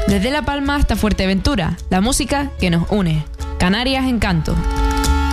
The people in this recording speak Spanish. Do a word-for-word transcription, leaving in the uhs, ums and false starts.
Desde La Palma hasta Fuerteventura, la música que nos une. Canarias Encanto.